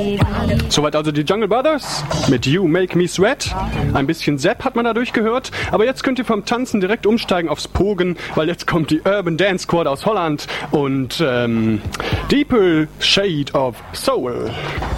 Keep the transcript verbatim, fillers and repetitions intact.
Soweit also die Jungle Brothers mit You Make Me Sweat. Ein bisschen Sepp hat man dadurch gehört, aber jetzt könnt ihr vom Tanzen direkt umsteigen aufs Pogen, weil jetzt kommt die Urban Dance Squad aus Holland und ähm, Deeper Shade of Soul.